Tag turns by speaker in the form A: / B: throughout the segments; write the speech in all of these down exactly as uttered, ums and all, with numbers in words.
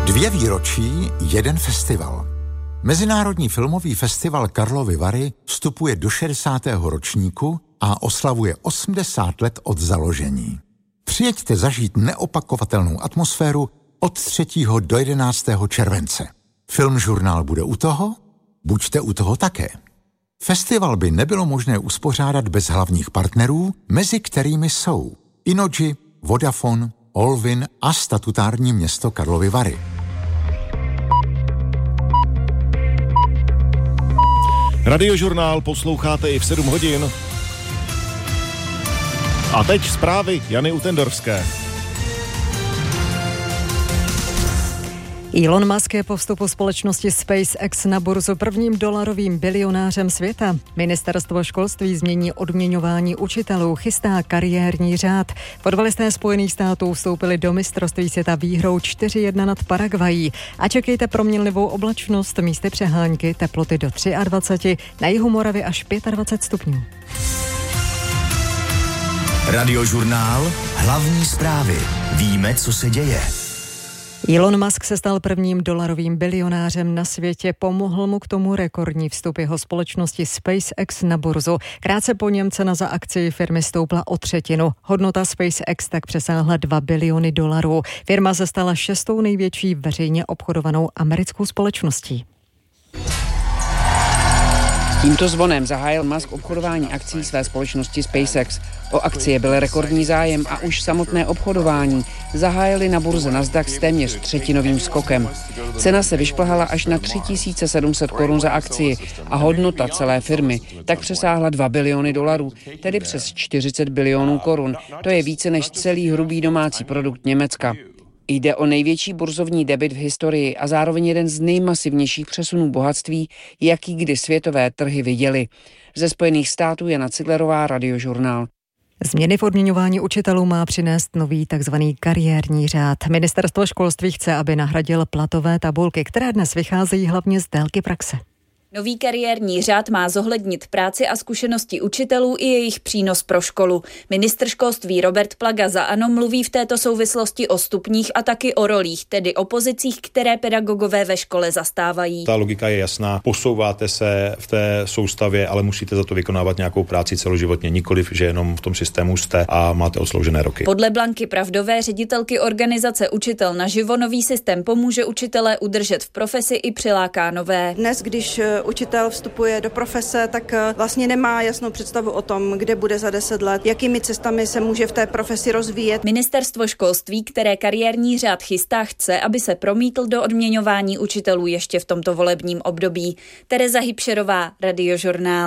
A: Dvě výročí, jeden festival. Mezinárodní filmový festival Karlovy Vary vstupuje do šedesátého ročníku a oslavuje osmdesát let od založení. Přijeďte zažít neopakovatelnou atmosféru od třetího do jedenáctého července. Filmžurnál bude u toho? Buďte u toho také. Festival by nebylo možné uspořádat bez hlavních partnerů, mezi kterými jsou Innogy, Vodafone, Olvin a statutární město Karlovy Vary.
B: Radiožurnál posloucháte i v sedm hodin. A teď zprávy Jany Utendorfské.
C: Elon Musk je po vstupu společnosti SpaceX na burzu prvním dolarovým bilionářem světa. Ministerstvo školství změní odměňování učitelů, chystá kariérní řád. Fotbalisté Spojených států vstoupili do mistrovství světa výhrou čtyři jedna nad Paragvají. A čekejte proměnlivou oblačnost, místy přehánky, teploty do dvacet tři, na jihu Moravy až dvacet pět stupňů.
D: Radiožurnál, hlavní zprávy. Víme, co se děje.
C: Elon Musk se stal prvním dolarovým bilionářem na světě. Pomohl mu k tomu rekordní vstup jeho společnosti SpaceX na burzu. Krátce po něm cena za akcii firmy stoupla o třetinu. Hodnota SpaceX tak přesáhla dva biliony dolarů. Firma se stala šestou největší veřejně obchodovanou americkou společností.
E: Tímto zvonem zahájil Musk obchodování akcií své společnosti SpaceX. O akcie byl rekordní zájem a už samotné obchodování zahájili na burze Nasdaq s téměř třetinovým skokem. Cena se vyšplhala až na tři tisíce sedm set korun za akcii a hodnota celé firmy tak přesáhla dva biliony dolarů, tedy přes čtyřicet bilionů korun. To je více než celý hrubý domácí produkt Německa. Jde o největší burzovní debit v historii a zároveň jeden z nejmasivnějších přesunů bohatství, jaký kdy světové trhy viděly. Ze Spojených států Jana Ciglerová, Radiožurnál.
C: Změny v odměňování učitelů má přinést nový takzvaný kariérní řád. Ministerstvo školství chce, aby nahradil platové tabulky, které dnes vycházejí hlavně z délky praxe.
F: Nový kariérní řád má zohlednit práci a zkušenosti učitelů i jejich přínos pro školu. Ministr školství Robert Plaga za ANO mluví v této souvislosti o stupních a taky o rolích, tedy o pozicích, které pedagogové ve škole zastávají.
G: Ta logika je jasná, posouváte se v té soustavě, ale musíte za to vykonávat nějakou práci celoživotně, nikoliv, že jenom v tom systému jste a máte odsloužené roky.
F: Podle Blanky Pravdové, ředitelky organizace Učitel naživo, nový systém pomůže učitelé udržet v profesi i přiláká nové.
H: Dnes, když učitel vstupuje do profese, tak vlastně nemá jasnou představu o tom, kde bude za deset let, jakými cestami se může v té profesi rozvíjet.
F: Ministerstvo školství, které kariérní řád chystá, chce, aby se promítl do odměňování učitelů ještě v tomto volebním období. Tereza Hybšerová, Radiožurnál.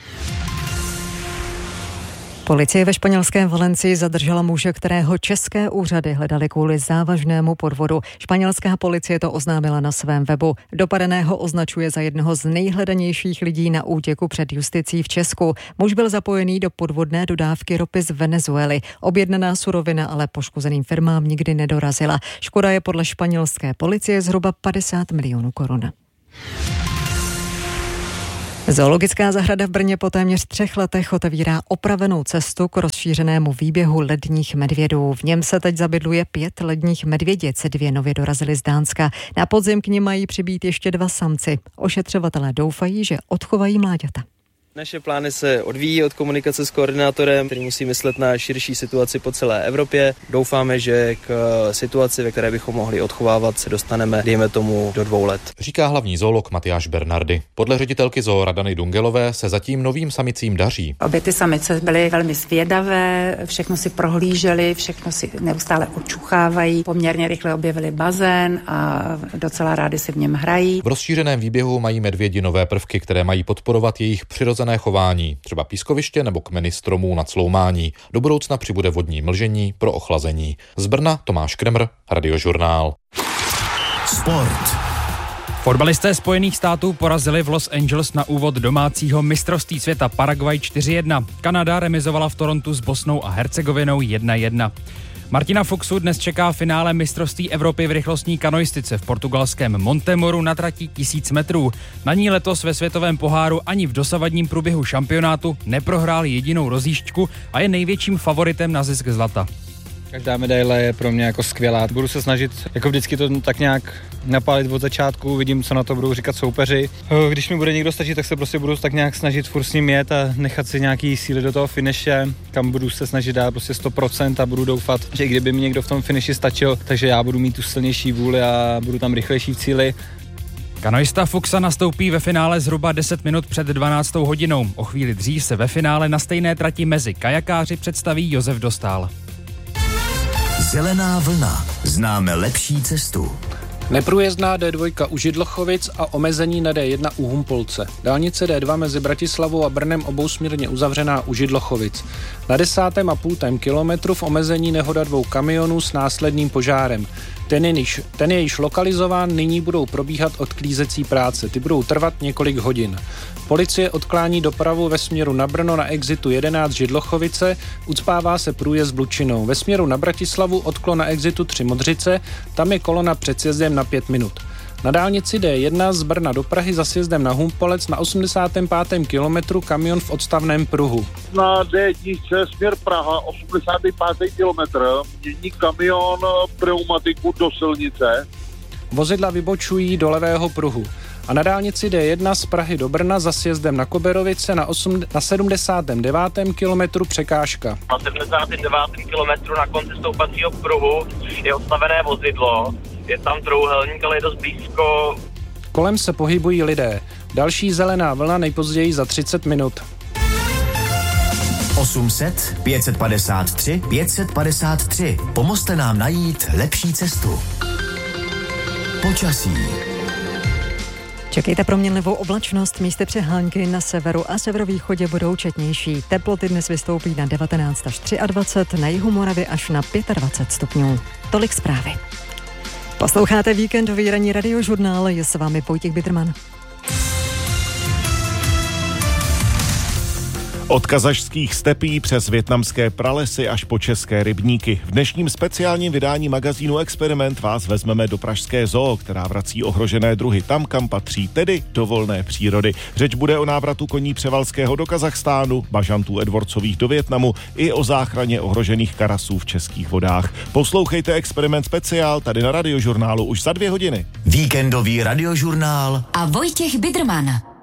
C: Policie ve španělské Valencii zadržela muže, kterého české úřady hledaly kvůli závažnému podvodu. Španělská policie to oznámila na svém webu. Dopadeného označuje za jednoho z nejhledanějších lidí na útěku před justicí v Česku. Muž byl zapojený do podvodné dodávky ropy z Venezuely. Objednaná surovina ale poškozeným firmám nikdy nedorazila. Škoda je podle španělské policie zhruba padesát milionů korun. Zoologická zahrada v Brně po téměř třech letech otevírá opravenou cestu k rozšířenému výběhu ledních medvědů. V něm se teď zabydluje pět ledních medvědic, dvě nově dorazily z Dánska. Na podzim k nim mají přibýt ještě dva samci. Ošetřovatelé doufají, že odchovají mláďata.
I: Naše plány se odvíjí od komunikace s koordinátorem, který musí myslet na širší situaci po celé Evropě. Doufáme, že k situaci, ve které bychom mohli odchovávat, se dostaneme, dejme tomu, do dvou let.
J: Říká hlavní zoolog Matyáš Bernardy. Podle ředitelky zoo Radany Dungelové se zatím novým samicím daří.
K: Obě ty samice byly velmi zvědavé, všechno si prohlíželi, všechno si neustále očuchávají. Poměrně rychle objevili bazén a docela rádi si v něm hrají.
J: V rozšířeném výběhu mají medvědi nové prvky, které mají podporovat jejich přirozené chování, třeba pískoviště nebo kmeny stromů na cloumání. Do budoucna přibude vodní mlžení pro ochlazení. Z Brna Tomáš Kremr, Radiožurnál.
D: Sport.
L: Fotbalisté Spojených států porazili v Los Angeles na úvod domácího mistrovství světa Paraguay čtyři jedna. Kanada remizovala v Torontu s Bosnou a Hercegovinou jedna jedna. Martina Fuchsu dnes čeká finále mistrovství Evropy v rychlostní kanoistice v portugalském Montemoru na trati tisíc metrů. Na ní letos ve světovém poháru ani v dosavadním průběhu šampionátu neprohrál jedinou rozjížďku a je největším favoritem na zisk zlata.
M: Každá medaile je pro mě jako skvělá. Budu se snažit jako vždycky to tak nějak napálit od začátku, vidím, co na to budou říkat soupeři. Když mi bude někdo stačit, tak se prostě budu tak nějak snažit furt s ním jet a nechat si nějaký síly do toho finiše, kam budu se snažit dát prostě sto procent a budu doufat, že kdyby mi někdo v tom finiši stačil, takže já budu mít tu silnější vůli a budu tam rychlejší v cíli.
L: Kanoista Fuxa nastoupí ve finále zhruba deset minut před dvanáctou hodinou. O chvíli dřív se ve finále na stejné trati mezi kajakáři představí Josef Dostál.
D: Zelená vlna. Známe lepší cestu.
N: Neprůjezdná D dva u Židlochovic a omezení na D jedna u Humpolce. Dálnice D dva mezi Bratislavou a Brnem obousměrně uzavřená u Židlochovic. Na desátém a půltém kilometru v omezení nehoda dvou kamionů s následným požárem. Ten je, již, ten je již lokalizován, nyní budou probíhat odklízecí práce. Ty budou trvat několik hodin. Policie odklání dopravu ve směru na Brno na exitu jedenáct Židlochovice, ucpává se průjezd Lučinou. Ve směru na Bratislavu odklon na exitu tři Modřice, tam je kolona před sjezdem na pět minut. Na dálnici D jedna z Brna do Prahy za sjezdem na Humpolec na osmdesátém pátém kilometru kamion v odstavném pruhu.
O: Na D jedna směr Praha, osmdesátý pátý kilometr, mění kamion pneumatiku do silnice.
N: Vozidla vybočují do levého pruhu. A na dálnici D jedna z Prahy do Brna za sjezdem na Koberovice na, osm, na sedmdesátém devátém kilometru překážka.
P: Na sedmdesátém devátém kilometru na konci stoupacího pruhu je odstavené vozidlo, je tam trouhelník, ale je dost blízko.
N: Kolem se pohybují lidé. Další zelená vlna nejpozději za třicet minut.
D: osm set, pět set padesát tři, pět set padesát tři. Pomozte nám najít lepší cestu. Počasí.
C: Čekejte proměnlivou oblačnost, místy přehánky na severu a severovýchodě budou četnější. Teploty dnes vystoupí na devatenáct až dvacet tři, na jihu Moravy až na dvacet pět stupňů. Tolik zprávy. Posloucháte víkendový ranní radiožurnál, je s vámi Vojtěch Biderman.
B: Od kazašských stepí přes vietnamské pralesy až po české rybníky. V dnešním speciálním vydání magazínu Experiment vás vezmeme do pražské zoo, která vrací ohrožené druhy tam, kam patří, tedy do volné přírody. Řeč bude o návratu koní Převalského do Kazachstánu, bažantů Edwardsových do Vietnamu i o záchraně ohrožených karasů v českých vodách. Poslouchejte Experiment speciál tady na Radiožurnálu už za dvě hodiny.
D: Víkendový radiožurnál
Q: a Vojtěch Biderman.